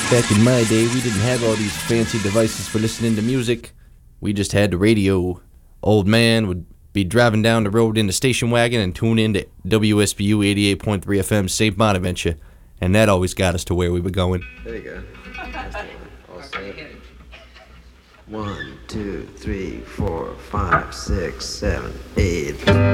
Back in my day, we didn't have all these fancy devices for listening to music. We just had the radio. Old man would be driving down the road in the station wagon and tune in to WSBU 88.3 FM St. Bonaventure, and that always got us to where we were going. There you go. All set. 1, 2, 3, 4, 5, 6, 7, 8.